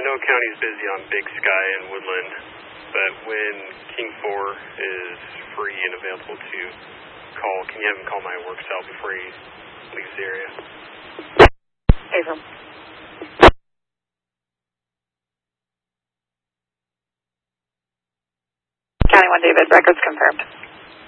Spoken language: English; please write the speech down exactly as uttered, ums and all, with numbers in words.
know County's busy on Big Sky and Woodland, but when King four is free and available to call, can you have him call my work cell before he leaves the area? Abram. County one David, records confirmed.